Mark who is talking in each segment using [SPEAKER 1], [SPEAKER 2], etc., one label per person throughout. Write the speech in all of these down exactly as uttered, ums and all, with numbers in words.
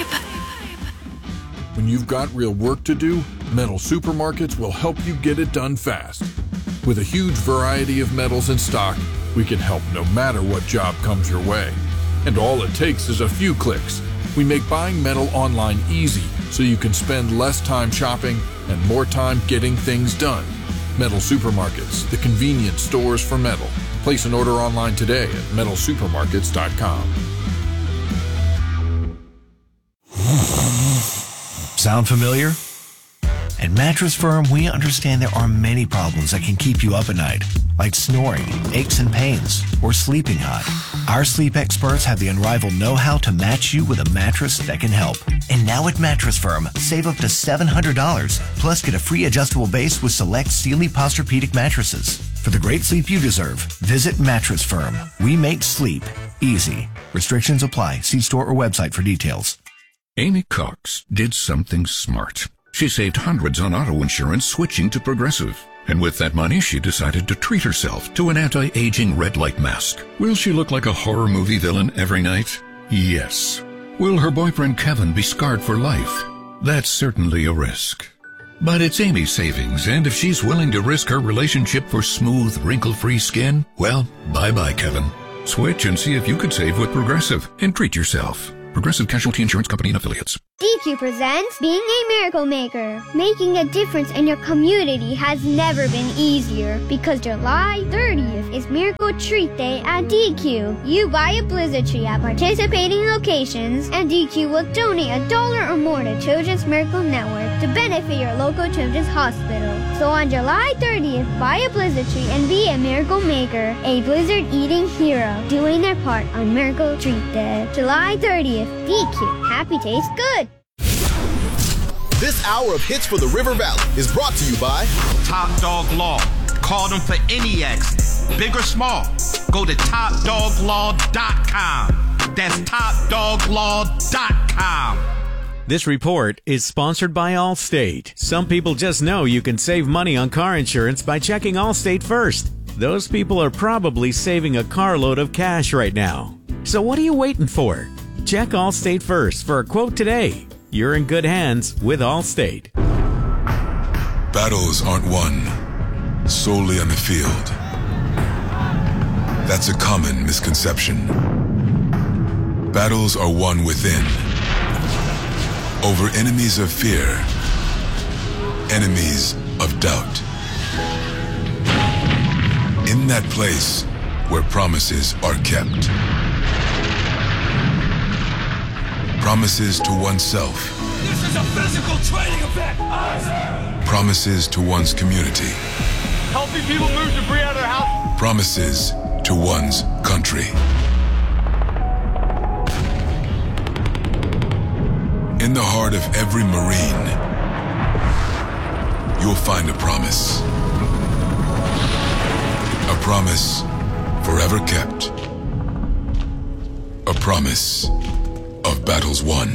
[SPEAKER 1] When you've got real work to do, Metal Supermarkets will help you get it done fast. With a huge variety of metals in stock, we can help no matter what job comes your way. And all it takes is a few clicks. We make buying metal online easy so you can spend less time shopping and more time getting things done. Metal Supermarkets, the convenient stores for metal. Place an order online today at metal supermarkets dot com.
[SPEAKER 2] Sound familiar? At Mattress Firm, we understand there are many problems that can keep you up at night, like snoring, aches and pains, or sleeping hot. Our sleep experts have the unrivaled know-how to match you with a mattress that can help. And now at Mattress Firm, save up to seven hundred dollars, plus get a free adjustable base with select Sealy Posturepedic mattresses. For the great sleep you deserve, visit Mattress Firm. We make sleep easy. Restrictions apply. See store or website for details.
[SPEAKER 3] Amy Cox did something smart. She saved hundreds on auto insurance switching to Progressive. And with that money, she decided to treat herself to an anti-aging red light mask. Will she look like a horror movie villain every night? Yes. Will her boyfriend Kevin be scarred for life? That's certainly a risk. But it's Amy's savings, and if she's willing to risk her relationship for smooth, wrinkle-free skin, well, bye-bye, Kevin. Switch and see if you could save with Progressive and treat yourself. Progressive Casualty Insurance Company and Affiliates.
[SPEAKER 4] D Q presents Being a Miracle Maker. Making a difference in your community has never been easier because July thirtieth is Miracle Treat Day at D Q. You buy a Blizzard tree at participating locations and D Q will donate a dollar or more to Children's Miracle Network to benefit your local children's hospital. So on July thirtieth, buy a Blizzard tree and be a Miracle Maker, a Blizzard eating hero, doing their part on Miracle Treat Day. July thirtieth, D Q. Happy tastes good.
[SPEAKER 5] This hour of Hits for the River Valley is brought to you by
[SPEAKER 6] Top Dog Law. Call them for any accident, big or small. Go to top dog law dot com. That's top dog law dot com.
[SPEAKER 7] This report is sponsored by Allstate. Some people just know you can save money on car insurance by checking Allstate first. Those people are probably saving a carload of cash right now. So what are you waiting for? Check Allstate first for a quote today. You're in good hands with Allstate.
[SPEAKER 8] Battles aren't won solely on the field. That's a common misconception. Battles are won within, over enemies of fear, enemies of doubt. In that place where promises are kept. Promises to oneself.
[SPEAKER 9] This is a physical training event.
[SPEAKER 8] Promises to one's community.
[SPEAKER 9] Helping people move debris out of their house.
[SPEAKER 8] Promises to one's country. In the heart of every Marine, you'll find a promise. A promise forever kept. A promise of battles won.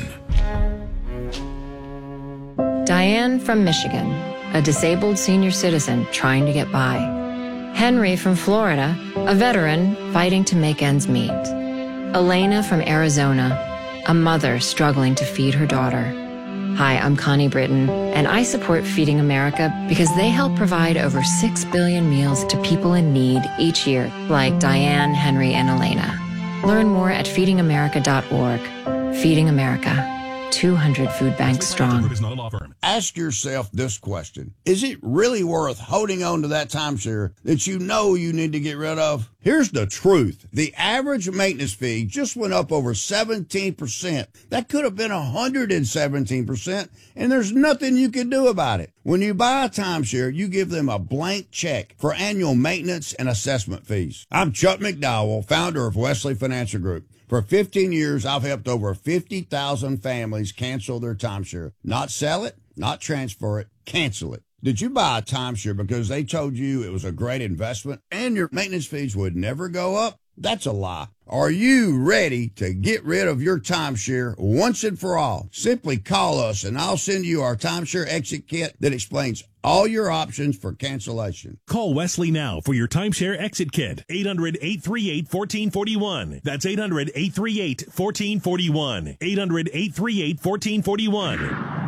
[SPEAKER 10] Diane from Michigan, a disabled senior citizen trying to get by. Henry from Florida, a veteran fighting to make ends meet. Elena from Arizona, a mother struggling to feed her daughter. Hi, I'm Connie Britton, and I support Feeding America because they help provide over six billion meals to people in need each year, like Diane, Henry, and Elena. Learn more at feeding america dot org. Feeding America, two hundred food banks strong.
[SPEAKER 11] Ask yourself this question. Is it really worth holding on to that timeshare that you know you need to get rid of? Here's the truth. The average maintenance fee just went up over seventeen percent. That could have been one hundred seventeen percent, and there's nothing you can do about it. When you buy a timeshare, you give them a blank check for annual maintenance and assessment fees. I'm Chuck McDowell, founder of Wesley Financial Group. For fifteen years, I've helped over fifty thousand families cancel their timeshare. Not sell it, not transfer it, cancel it. Did you buy a timeshare because they told you it was a great investment and your maintenance fees would never go up? That's a lie. Are you ready to get rid of your timeshare once and for all? Simply call us and I'll send you our timeshare exit kit that explains all your options for cancellation.
[SPEAKER 12] Call Wesley now for your timeshare exit kit. eight hundred, eight three eight, one four four one. That's eight hundred, eight three eight, one four four one. eight hundred, eight three eight, one four four one.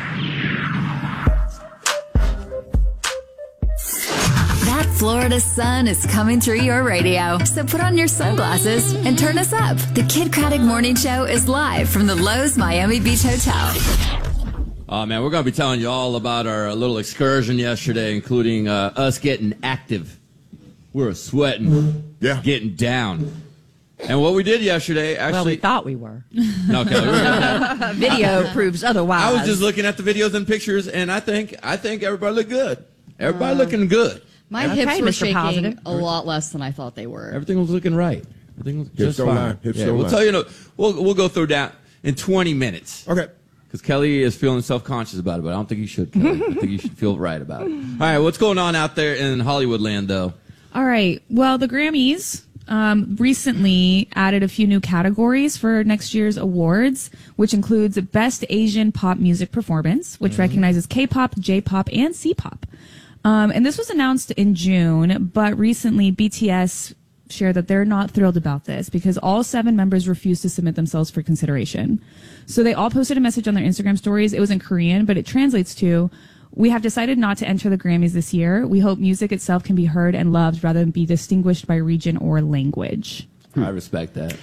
[SPEAKER 13] That Florida sun is coming through your radio, so put on your sunglasses and turn us up. The Kid Craddock Morning Show is live from the Lowe's Miami Beach Hotel.
[SPEAKER 14] Oh, man, we're going to be telling you all about our little excursion yesterday, including uh, us getting active. We were sweating, yeah, getting down. And what we did yesterday, actually...
[SPEAKER 15] Well, we thought we were.
[SPEAKER 14] Okay. We were
[SPEAKER 15] Video proves otherwise.
[SPEAKER 14] I was just looking at the videos and pictures, and I think I think everybody looked good. Everybody uh, looking good.
[SPEAKER 16] My
[SPEAKER 14] okay,
[SPEAKER 16] hips were
[SPEAKER 14] Mister
[SPEAKER 16] shaking
[SPEAKER 14] Positive.
[SPEAKER 16] a lot less than I thought they were.
[SPEAKER 14] Everything was looking right. Everything was
[SPEAKER 17] Hips
[SPEAKER 14] just
[SPEAKER 17] don't
[SPEAKER 14] fine.
[SPEAKER 17] lie. Hips
[SPEAKER 14] yeah,
[SPEAKER 17] don't
[SPEAKER 14] we'll
[SPEAKER 17] lie.
[SPEAKER 14] tell you. No, we'll we'll go through that in twenty minutes.
[SPEAKER 17] Okay.
[SPEAKER 14] Because Kelly is feeling self-conscious about it, but I don't think you should, Kelly. I think you should feel right about it. All right, what's going on out there in Hollywood land, though?
[SPEAKER 18] All right. Well, the Grammys um, recently added a few new categories for next year's awards, which includes Best Asian Pop Music Performance, which mm-hmm. recognizes K-pop, J-pop, and C-pop. Um, and this was announced in June, but recently B T S shared that they're not thrilled about this because all seven members refused to submit themselves for consideration. So they all posted a message on their Instagram stories. It was in Korean, but it translates to, "We have decided not to enter the Grammys this year. We hope music itself can be heard and loved rather than be distinguished by region or language."
[SPEAKER 14] I respect that.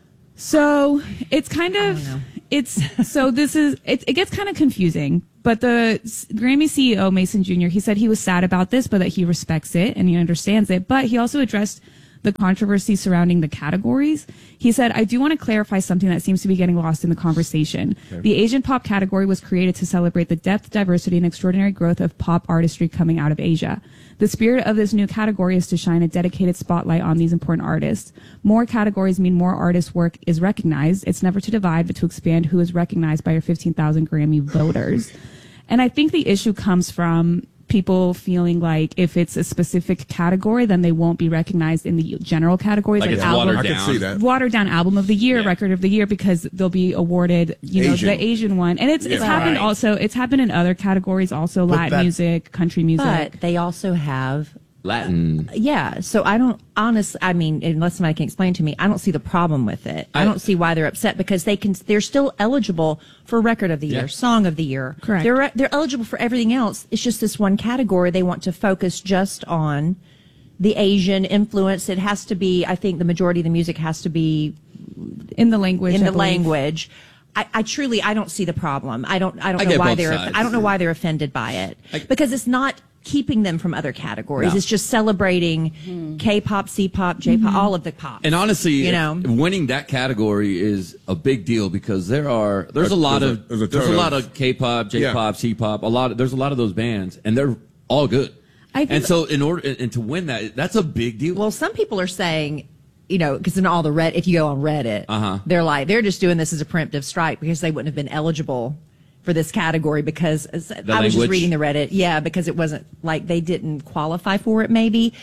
[SPEAKER 18] So it's kind of, it's, so this is, it, it gets kind of confusing, but the Grammy C E O, Mason Junior, he said he was sad about this, but that he respects it and he understands it. But he also addressed the controversy surrounding the categories. He said, "I do want to clarify something that seems to be getting lost in the conversation. Okay. The Asian pop category was created to celebrate the depth, diversity, and extraordinary growth of pop artistry coming out of Asia. The spirit of this new category is to shine a dedicated spotlight on these important artists. More categories mean more artists' work is recognized. It's never to divide, but to expand who is recognized by your fifteen thousand Grammy voters." And I think the issue comes from people feeling like if it's a specific category, then they won't be recognized in the general categories.
[SPEAKER 14] Like,
[SPEAKER 18] like
[SPEAKER 14] it's
[SPEAKER 18] album,
[SPEAKER 14] watered down. I can see that.
[SPEAKER 18] Watered down album of the year,
[SPEAKER 14] Yeah.
[SPEAKER 18] record of the year, because they'll be awarded, you know,
[SPEAKER 14] Asian.
[SPEAKER 18] the Asian one. And it's, it's
[SPEAKER 15] Yeah.
[SPEAKER 18] happened
[SPEAKER 15] Right.
[SPEAKER 18] also, it's happened in other categories also,
[SPEAKER 15] But
[SPEAKER 18] Latin
[SPEAKER 15] that-
[SPEAKER 18] music, country music.
[SPEAKER 15] But they also have
[SPEAKER 14] Latin.
[SPEAKER 15] Yeah, so I don't honestly. I mean, unless somebody can explain to me, I don't see the problem with it. I, I don't see why they're upset because they can. They're still eligible for Record of the Year,
[SPEAKER 18] Yeah.
[SPEAKER 15] Song of the Year.
[SPEAKER 18] Correct.
[SPEAKER 15] They're they're eligible for everything else. It's just this one category they want to focus just on the Asian influence. It has to be. I think the majority of the music has to be
[SPEAKER 18] in the language.
[SPEAKER 15] In
[SPEAKER 18] I
[SPEAKER 15] the
[SPEAKER 18] believe.
[SPEAKER 15] language. I, I truly, I don't see the problem. I don't. I don't
[SPEAKER 14] I
[SPEAKER 15] know
[SPEAKER 14] get
[SPEAKER 15] why
[SPEAKER 14] both
[SPEAKER 15] they're.
[SPEAKER 14] sides.
[SPEAKER 15] I don't know why they're offended by it because it's not keeping them from other categories.
[SPEAKER 14] No.
[SPEAKER 15] It's just celebrating K-pop, C-pop, J-pop, all of the pop.
[SPEAKER 14] And honestly,
[SPEAKER 15] you
[SPEAKER 14] if-
[SPEAKER 15] know,
[SPEAKER 14] winning that category is a big deal because there are there's a
[SPEAKER 17] There's
[SPEAKER 14] lot
[SPEAKER 17] a-
[SPEAKER 14] of
[SPEAKER 17] there's a
[SPEAKER 14] there's a
[SPEAKER 17] ton
[SPEAKER 14] lot
[SPEAKER 17] of-
[SPEAKER 14] of K-pop, J-pop,
[SPEAKER 17] Yeah.
[SPEAKER 14] C-pop, a lot. Of, there's a lot of those bands, and they're all good.
[SPEAKER 18] I think
[SPEAKER 14] and so, in order and, and to win that, that's a big deal.
[SPEAKER 15] well, some people are saying, you know, because in all the red, if you go on Reddit,
[SPEAKER 14] Uh-huh.
[SPEAKER 15] they're like they're just doing this as a preemptive strike because they wouldn't have been eligible for this category because as- I was
[SPEAKER 14] language?
[SPEAKER 15] just reading the Reddit, yeah, because it wasn't like they didn't qualify for it, maybe.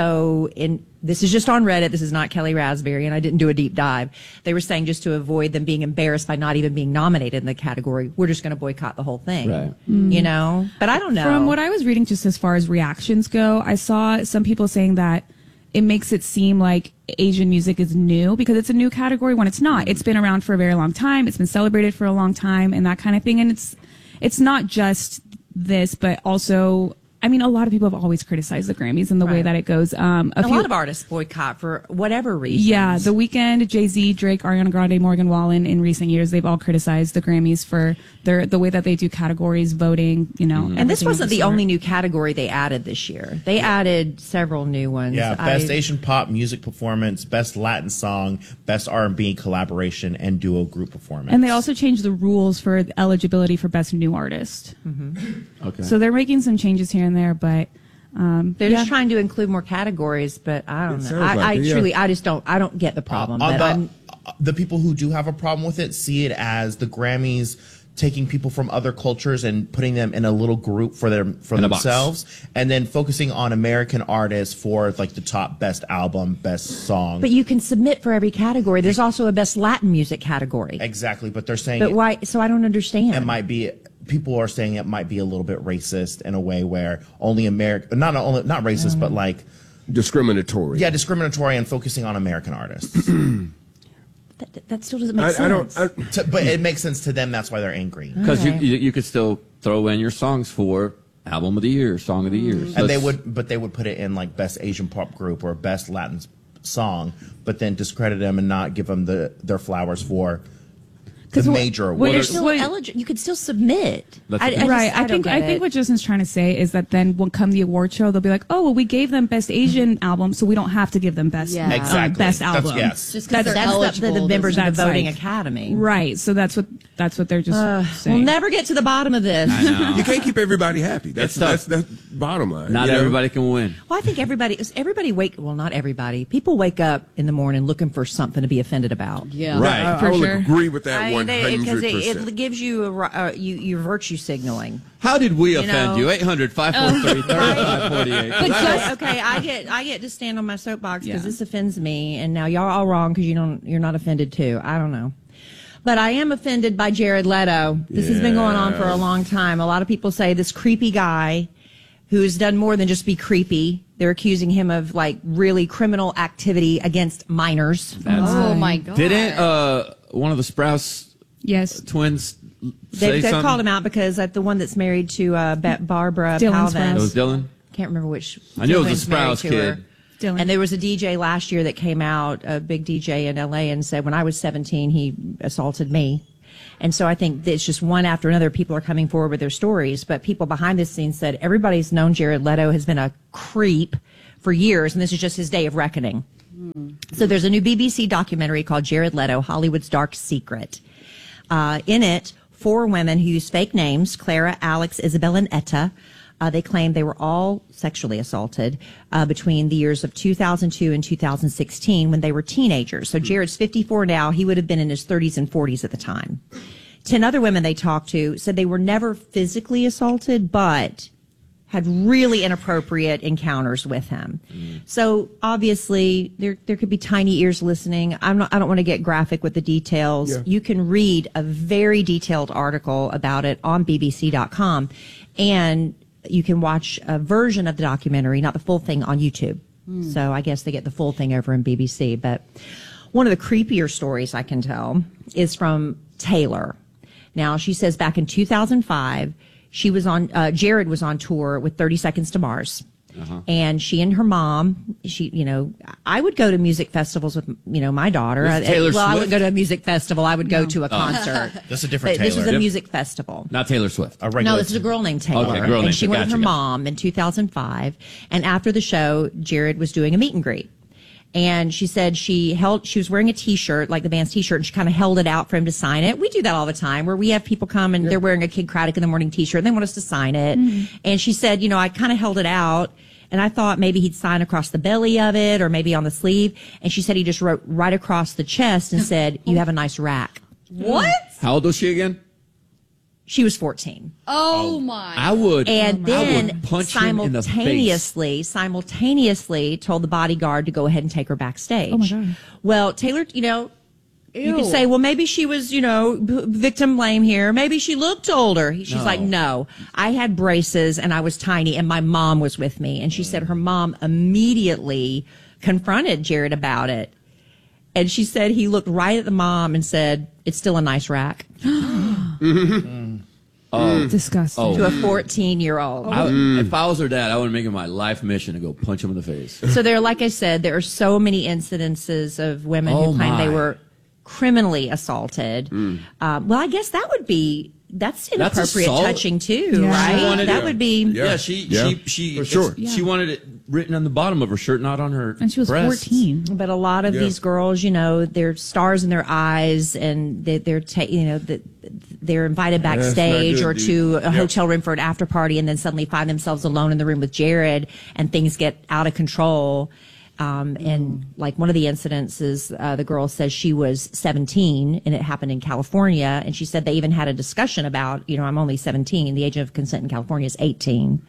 [SPEAKER 15] So in this is just on Reddit. This is not Kelly Raspberry, and I didn't do a deep dive. They were saying just to avoid them being embarrassed by not even being nominated in the category, we're just going to boycott the whole thing.
[SPEAKER 14] Right.
[SPEAKER 15] You know, but I don't know.
[SPEAKER 18] From what I was reading, just as far as reactions go, I saw some people saying that it makes it seem like Asian music is new because it's a new category when it's not. It's been around for a very long time. It's been celebrated for a long time and that kind of thing. And it's it's not just this, but also, I mean, a lot of people have always criticized the Grammys and the way
[SPEAKER 15] Right.
[SPEAKER 18] that it goes. Um,
[SPEAKER 15] a
[SPEAKER 18] few,
[SPEAKER 15] lot of artists boycott for whatever reason.
[SPEAKER 18] Yeah, The Weeknd, Jay-Z, Drake, Ariana Grande, Morgan Wallen, in recent years, they've all criticized the Grammys for their the way that they do categories, voting, you know.
[SPEAKER 15] And this
[SPEAKER 18] everything of
[SPEAKER 15] wasn't the
[SPEAKER 18] sort.
[SPEAKER 15] only new category they added this year. They added several new ones.
[SPEAKER 19] Yeah, Best
[SPEAKER 15] I-
[SPEAKER 19] Asian Pop Music Performance, Best Latin Song, Best R and B Collaboration, and Duo Group Performance.
[SPEAKER 18] And they also changed the rules for eligibility for Best New Artist.
[SPEAKER 15] Mm-hmm.
[SPEAKER 14] Okay.
[SPEAKER 18] So they're making some changes here and there, but um,
[SPEAKER 15] They're
[SPEAKER 18] yeah.
[SPEAKER 15] just trying to include more categories, but I don't
[SPEAKER 19] It
[SPEAKER 15] know.
[SPEAKER 19] sounds
[SPEAKER 15] I,
[SPEAKER 19] like
[SPEAKER 15] I
[SPEAKER 19] it, yeah.
[SPEAKER 15] truly, I just don't, I don't get the problem.
[SPEAKER 19] on
[SPEAKER 15] but
[SPEAKER 19] the
[SPEAKER 15] I'm,
[SPEAKER 19] the people who do have a problem with it see it as the Grammys taking people from other cultures and putting them in a little group for their for
[SPEAKER 14] In a
[SPEAKER 19] themselves,
[SPEAKER 14] box.
[SPEAKER 19] and then focusing on American artists for like the top best album, best song.
[SPEAKER 15] But you can submit for every category. There's also a best Latin music category.
[SPEAKER 19] Exactly, but they're saying
[SPEAKER 15] But
[SPEAKER 19] it,
[SPEAKER 15] why? So I don't understand.
[SPEAKER 19] it might be. People are saying it might be a little bit racist in a way where only American, not only not racist, but like
[SPEAKER 17] discriminatory.
[SPEAKER 19] Yeah, discriminatory and focusing on American artists.
[SPEAKER 15] That, that still doesn't make
[SPEAKER 17] I,
[SPEAKER 15] sense.
[SPEAKER 17] I don't. I,
[SPEAKER 19] To- but it makes sense to them. That's why they're angry.
[SPEAKER 14] Because
[SPEAKER 15] Okay.
[SPEAKER 14] you, you you could still throw in your songs for album of the year, song of the year. So
[SPEAKER 19] And they
[SPEAKER 14] it's-
[SPEAKER 19] would, but they would put it in like best Asian pop group or best Latin s- song, but then discredit them and not give them the their flowers for the major
[SPEAKER 15] Well, you're
[SPEAKER 19] awards.
[SPEAKER 15] still eligible. You could still submit.
[SPEAKER 19] That's
[SPEAKER 15] I,
[SPEAKER 19] the
[SPEAKER 15] I
[SPEAKER 19] thing.
[SPEAKER 15] just-
[SPEAKER 18] right. I,
[SPEAKER 15] don't
[SPEAKER 18] think
[SPEAKER 15] get
[SPEAKER 18] I think
[SPEAKER 15] it.
[SPEAKER 18] what Justin's trying to say is that then when come the award show, they'll be like, "Oh, well, we gave them best Asian album, so we don't have to give them best
[SPEAKER 15] Yeah.
[SPEAKER 18] uh,
[SPEAKER 15] Exactly.
[SPEAKER 18] best
[SPEAKER 15] That's-
[SPEAKER 18] album."
[SPEAKER 15] yes. Just 'cause they're eligible,
[SPEAKER 18] the,
[SPEAKER 15] the members of the
[SPEAKER 18] that's
[SPEAKER 15] voting
[SPEAKER 18] like-
[SPEAKER 15] academy.
[SPEAKER 18] Right. So that's what that's what they're just
[SPEAKER 15] Uh,
[SPEAKER 18] saying.
[SPEAKER 15] we'll never get to the bottom of this.
[SPEAKER 17] You can't keep everybody happy. That's
[SPEAKER 14] It's tough.
[SPEAKER 17] that's that's bottom line.
[SPEAKER 14] Not
[SPEAKER 17] you know?
[SPEAKER 14] everybody can win.
[SPEAKER 15] Well, I think everybody, everybody wake. Well, not everybody. People wake up in the morning looking for something to be offended about.
[SPEAKER 16] Yeah,
[SPEAKER 17] Right. I, I will agree with that
[SPEAKER 15] I mean,
[SPEAKER 17] one
[SPEAKER 15] they-
[SPEAKER 17] hundred
[SPEAKER 15] because it,
[SPEAKER 17] percent.
[SPEAKER 15] it gives you a, ri- uh, you your virtue signaling.
[SPEAKER 14] How did we
[SPEAKER 15] You
[SPEAKER 14] offend
[SPEAKER 15] know-
[SPEAKER 14] you? eight hundred, five four three, three five four eight.
[SPEAKER 15] But just, okay, I get I get to stand on my soapbox because
[SPEAKER 14] Yeah.
[SPEAKER 15] this offends me, and now y'all all wrong because you don't you're not offended too. I don't know. But I am offended by Jared Leto. This has been going on for a long time. A lot of people say this creepy guy who has done more than just be creepy. They're accusing him of like really criminal activity against minors.
[SPEAKER 14] That's-
[SPEAKER 16] Oh my god!
[SPEAKER 14] Didn't uh, one of the Sprouse
[SPEAKER 18] yes.
[SPEAKER 14] twins
[SPEAKER 15] They,
[SPEAKER 14] say
[SPEAKER 15] they've
[SPEAKER 14] something?
[SPEAKER 15] called him out because uh, the one that's married to uh, Ba- Barbara
[SPEAKER 18] Dylan
[SPEAKER 15] Palvin.
[SPEAKER 18] Sprouse.
[SPEAKER 14] It was Dylan?
[SPEAKER 15] Can't remember which.
[SPEAKER 14] I knew it was a
[SPEAKER 15] Dylan's married
[SPEAKER 14] Sprouse
[SPEAKER 15] to
[SPEAKER 14] kid.
[SPEAKER 15] her.
[SPEAKER 18] Dylan.
[SPEAKER 15] And there was a D J last year that came out, a big D J in L A, and said, when I was seventeen, he assaulted me. And so I think that it's just one after another. People are coming forward with their stories, but people behind the scenes said everybody's known Jared Leto has been a creep for years, and this is just his day of reckoning. So there's a new B B C documentary called Jared Leto, Hollywood's Dark Secret. Uh, in it, four women who use fake names, Clara, Alex, Isabel, and Etta, uh, they claim they were all sexually assaulted uh, between the years of two thousand two and two thousand sixteen when they were teenagers. So Jared's fifty-four now. He would have been in his thirties and forties at the time. Ten other women they talked to said they were never physically assaulted, but had really inappropriate encounters with him. So obviously there there could be tiny ears listening. I'm not I don't want to get graphic with the details.
[SPEAKER 17] Yeah.
[SPEAKER 15] You can read a very detailed article about it on B B C dot com, and you can watch a version of the documentary, not the full thing, on YouTube. So I guess they get the full thing over in B B C. But one of the creepier stories I can tell is from Taylor. Now, she says back in two thousand five, she was on, uh, Jared was on tour with thirty Seconds to Mars.
[SPEAKER 14] Uh-huh.
[SPEAKER 15] And she and her mom, she, you know, I would go to music festivals with, you know, my daughter.
[SPEAKER 14] This
[SPEAKER 15] I-
[SPEAKER 14] is Taylor
[SPEAKER 15] well, I
[SPEAKER 14] Swift?
[SPEAKER 15] wouldn't go to a music festival. I would go to a
[SPEAKER 14] Oh.
[SPEAKER 15] concert.
[SPEAKER 19] That's a different
[SPEAKER 15] But this
[SPEAKER 19] Taylor.
[SPEAKER 15] was a
[SPEAKER 19] Yep.
[SPEAKER 15] music festival.
[SPEAKER 14] Not Taylor Swift.
[SPEAKER 19] A regular
[SPEAKER 15] No, this is a girl named Taylor.
[SPEAKER 14] Okay, girl
[SPEAKER 15] and
[SPEAKER 14] named
[SPEAKER 15] she went with
[SPEAKER 14] Taylor.
[SPEAKER 15] her
[SPEAKER 14] Gotcha,
[SPEAKER 15] mom in two thousand five. And after the show, Jared was doing a meet and greet. And she said she held, she was wearing a t-shirt, like the band's t-shirt, and she kind of held it out for him to sign it. We do that all the time where we have people come and they're wearing a Kid Craddock in the Morning t-shirt and they want us to sign it. And she said, you know, I kind of held it out and I thought maybe he'd sign across the belly of it or maybe on the sleeve. And she said he just wrote right across the chest and said, you have a nice rack.
[SPEAKER 16] What?
[SPEAKER 14] How old was she again?
[SPEAKER 15] She was fourteen.
[SPEAKER 16] Oh my!
[SPEAKER 14] I would.
[SPEAKER 15] And
[SPEAKER 14] I
[SPEAKER 15] then
[SPEAKER 14] would punch him in the face.
[SPEAKER 15] simultaneously, simultaneously told the bodyguard to go ahead and take her backstage.
[SPEAKER 18] Oh my God.
[SPEAKER 15] Well, Taylor, you know, you could
[SPEAKER 16] Ew.
[SPEAKER 15] say, well, maybe she was, you know, b- victim blame here. Maybe she looked older. She's
[SPEAKER 14] No.
[SPEAKER 15] like, no, I had braces and I was tiny and my mom was with me. And she said her mom immediately confronted Jared about it. And she said he looked right at the mom and said, it's still a nice rack.
[SPEAKER 14] Oh,
[SPEAKER 18] Disgusting.
[SPEAKER 14] Oh.
[SPEAKER 15] To a fourteen year old.
[SPEAKER 14] I, If I was her dad, I would make it my life mission to go punch him in the face.
[SPEAKER 15] So there, like I said, there are so many incidences of women
[SPEAKER 14] Oh,
[SPEAKER 15] who claim
[SPEAKER 14] my.
[SPEAKER 15] they were criminally assaulted.
[SPEAKER 14] Mm.
[SPEAKER 15] Um, well, I guess that would be that's
[SPEAKER 14] That's
[SPEAKER 15] inappropriate
[SPEAKER 14] assault.
[SPEAKER 15] touching too,
[SPEAKER 18] Yeah.
[SPEAKER 15] right?
[SPEAKER 14] She wanted
[SPEAKER 15] that
[SPEAKER 14] it-
[SPEAKER 15] would be.
[SPEAKER 14] Yeah,
[SPEAKER 17] Yeah.
[SPEAKER 14] she,
[SPEAKER 17] Yeah.
[SPEAKER 14] she, she,
[SPEAKER 17] For sure.
[SPEAKER 14] it's- She wanted it written on the bottom of her shirt, not on her.
[SPEAKER 18] And she was
[SPEAKER 14] breasts.
[SPEAKER 18] fourteen.
[SPEAKER 15] But a lot of
[SPEAKER 17] Yeah.
[SPEAKER 15] these girls, you know, they're stars in their eyes, and they, they're ta- you know that they're invited
[SPEAKER 17] that's not
[SPEAKER 15] backstage
[SPEAKER 17] good,
[SPEAKER 15] or
[SPEAKER 17] dude.
[SPEAKER 15] to a
[SPEAKER 17] Yeah.
[SPEAKER 15] hotel room for an after party, and then suddenly find themselves alone in the room with Jared, and things get out of control. Um, and like one of the incidents is uh, the girl says she was seventeen and it happened in California. And she said they even had a discussion about, you know, I'm only seventeen. The age of consent in California is eighteen.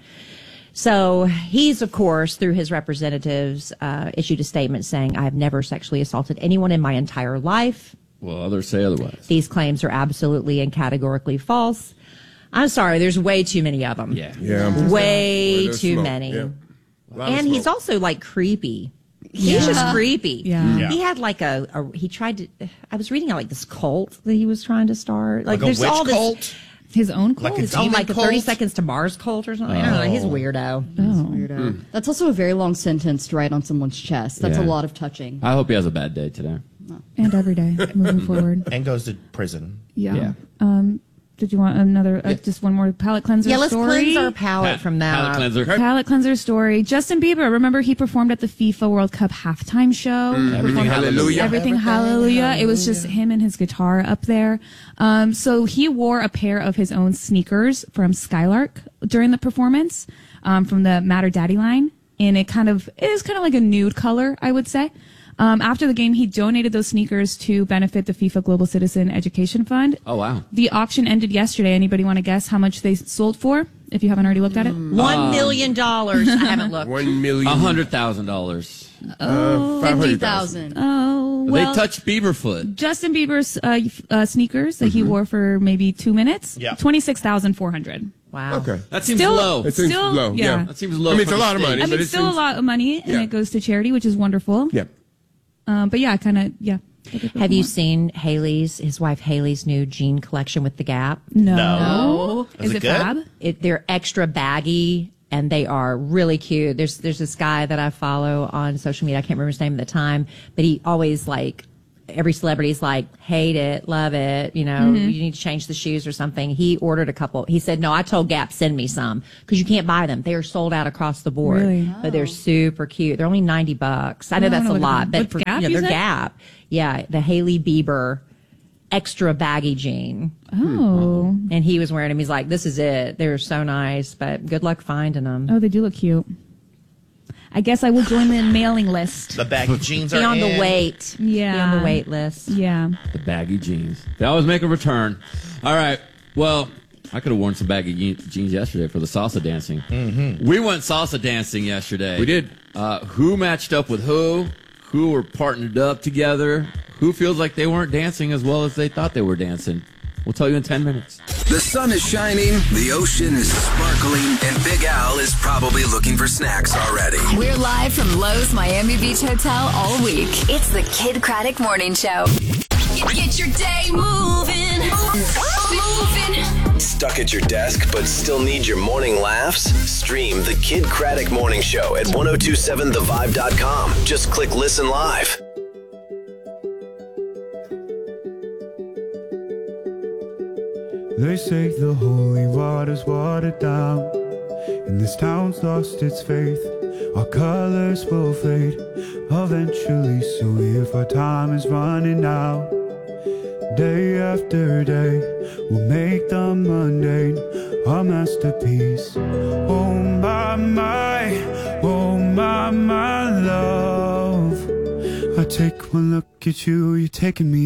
[SPEAKER 15] So he's, of course, through his representatives, uh, issued a statement saying, I have never sexually assaulted anyone in my entire life.
[SPEAKER 14] Well, others say otherwise.
[SPEAKER 15] These claims are absolutely and categorically false. I'm sorry, there's way too many of them.
[SPEAKER 14] Yeah.
[SPEAKER 17] Yeah.
[SPEAKER 15] Way
[SPEAKER 17] Well,
[SPEAKER 15] too
[SPEAKER 17] smoke.
[SPEAKER 15] many.
[SPEAKER 17] Yeah.
[SPEAKER 15] And he's also like creepy. He's
[SPEAKER 18] Yeah.
[SPEAKER 15] just creepy.
[SPEAKER 18] Yeah.
[SPEAKER 19] Yeah.
[SPEAKER 15] He had like a, a, he tried to, I was reading like this cult that he was trying to start. Like,
[SPEAKER 19] Like a
[SPEAKER 15] there's
[SPEAKER 19] witch
[SPEAKER 15] all this.
[SPEAKER 19] cult?
[SPEAKER 18] His own cult?
[SPEAKER 19] Like a
[SPEAKER 15] His own,
[SPEAKER 19] demon
[SPEAKER 15] like a
[SPEAKER 19] cult?
[SPEAKER 15] thirty seconds to Mars cult or something. I don't know. He's a weirdo.
[SPEAKER 18] Oh.
[SPEAKER 16] Weirdo. That's also a very long sentence to write on someone's chest. That's
[SPEAKER 14] Yeah.
[SPEAKER 16] a lot of touching.
[SPEAKER 14] I hope he has a bad day today.
[SPEAKER 18] And every day, moving forward.
[SPEAKER 19] And goes to prison.
[SPEAKER 18] Yeah.
[SPEAKER 14] Yeah.
[SPEAKER 18] Um, did you want another, uh, just one more palate cleanser
[SPEAKER 15] Yeah, let's
[SPEAKER 18] story?
[SPEAKER 15] cleanse our palate
[SPEAKER 14] Pat-
[SPEAKER 15] from that.
[SPEAKER 14] Palate cleanser.
[SPEAKER 18] Palate cleanser story. Justin Bieber, remember he performed at the FIFA World Cup halftime show?
[SPEAKER 17] Everything
[SPEAKER 18] Performed-
[SPEAKER 17] hallelujah.
[SPEAKER 18] Everything hallelujah. It was just him and his guitar up there. Um, so he wore a pair of his own sneakers from Skylark during the performance, um, from the Matter Daddy line. And it kind of, it is kind of like a nude color, I would say. Um, after the game, he donated those sneakers to benefit the FIFA Global Citizen Education Fund.
[SPEAKER 14] Oh, wow.
[SPEAKER 18] The auction ended yesterday. Anybody want to guess how much they sold for? If you haven't already looked at it.
[SPEAKER 15] One million dollars. I haven't looked.
[SPEAKER 17] One million.
[SPEAKER 14] A hundred thousand dollars.
[SPEAKER 17] Uh, five
[SPEAKER 16] Fifty
[SPEAKER 17] hundred thousand.
[SPEAKER 16] thousand.
[SPEAKER 18] Oh, well.
[SPEAKER 14] They touched Bieberfoot.
[SPEAKER 18] Justin Bieber's uh, uh, sneakers that he wore for maybe two minutes.
[SPEAKER 19] Yeah.
[SPEAKER 18] twenty-six thousand four hundred.
[SPEAKER 15] Wow.
[SPEAKER 17] Okay.
[SPEAKER 14] That seems
[SPEAKER 18] Still-
[SPEAKER 14] low.
[SPEAKER 17] It seems
[SPEAKER 18] Still-
[SPEAKER 17] low.
[SPEAKER 18] yeah.
[SPEAKER 17] Yeah.
[SPEAKER 14] That seems low.
[SPEAKER 17] I mean, it's
[SPEAKER 14] for
[SPEAKER 17] a
[SPEAKER 14] the
[SPEAKER 17] lot of
[SPEAKER 14] state.
[SPEAKER 17] money.
[SPEAKER 18] I
[SPEAKER 17] but
[SPEAKER 18] mean,
[SPEAKER 17] it
[SPEAKER 18] it's still
[SPEAKER 17] seems-
[SPEAKER 18] a lot of money, and
[SPEAKER 17] Yeah.
[SPEAKER 18] it goes to charity, which is wonderful.
[SPEAKER 17] Yeah.
[SPEAKER 18] Um, but yeah, kind of, yeah.
[SPEAKER 15] Have you seen Haley's, his wife Haley's new jean collection with the Gap?
[SPEAKER 18] No.
[SPEAKER 19] No.
[SPEAKER 18] Is,
[SPEAKER 19] Is
[SPEAKER 18] it,
[SPEAKER 19] it good?
[SPEAKER 18] fab?
[SPEAKER 15] It, they're extra baggy and they are really cute. There's there's this guy that I follow on social media. I can't remember his name at the time, but he always like every celebrity's like hate it, love it. You know,
[SPEAKER 18] Mm-hmm.
[SPEAKER 15] you need to change the shoes or something. He ordered a couple. He said, "No, I told Gap send me some because you can't buy them. They are sold out across the board.
[SPEAKER 18] Really?
[SPEAKER 15] But they're super cute. They're only ninety bucks. I know
[SPEAKER 18] Oh, I
[SPEAKER 15] that's a
[SPEAKER 18] don't know what
[SPEAKER 15] lot,
[SPEAKER 18] they're-
[SPEAKER 15] but
[SPEAKER 18] what's
[SPEAKER 15] for
[SPEAKER 18] Gap,
[SPEAKER 15] you know,
[SPEAKER 18] you
[SPEAKER 15] they're
[SPEAKER 18] said?
[SPEAKER 15] Gap. Yeah, the Hailey Bieber extra baggy jean."
[SPEAKER 18] Oh.
[SPEAKER 15] And he was wearing them. He's like, this is it. They're so nice, but good luck finding them.
[SPEAKER 18] Oh, they do look cute. I guess I will join the mailing list.
[SPEAKER 19] The baggy jeans
[SPEAKER 15] Be
[SPEAKER 19] are
[SPEAKER 15] on
[SPEAKER 19] in.
[SPEAKER 15] the wait.
[SPEAKER 18] Yeah.
[SPEAKER 15] Be on the wait list.
[SPEAKER 18] Yeah.
[SPEAKER 14] The baggy jeans. They always make a return. All right. Well, I could have worn some baggy je- jeans yesterday for the salsa dancing. Mm-hmm. We went salsa dancing yesterday.
[SPEAKER 17] We did.
[SPEAKER 14] Uh, who matched up with who? Who were partnered up together? Who feels like they weren't dancing as well as they thought they were dancing? We'll tell you in ten minutes.
[SPEAKER 20] The sun is shining, the ocean is sparkling, and Big Al is probably looking for snacks already.
[SPEAKER 13] We're live from Lowe's Miami Beach Hotel all week. It's the Kid Craddock Morning Show. Get your day moving. Moving.
[SPEAKER 20] Stuck at your desk but still need your morning laughs? Stream the Kid Craddock Morning Show at ten twenty-seven the vibe dot com. Just click listen live.
[SPEAKER 21] They say the holy water's watered down, and this town's lost its faith. Our colors will fade eventually, so if our time is running out, day after day, we'll make the mundane our masterpiece. Oh my, my, oh my, my love. I take one look at you, you're taking me